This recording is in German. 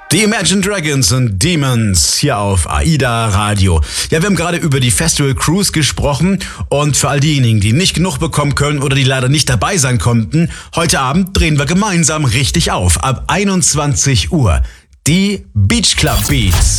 Die Imagine Dragons und Demons hier auf AIDA Radio. Ja, wir haben gerade über die Festival Cruise gesprochen und für all diejenigen, die nicht genug bekommen können oder die leider nicht dabei sein konnten, heute Abend drehen wir gemeinsam richtig auf. Ab 21 Uhr. Die Beach Club Beats.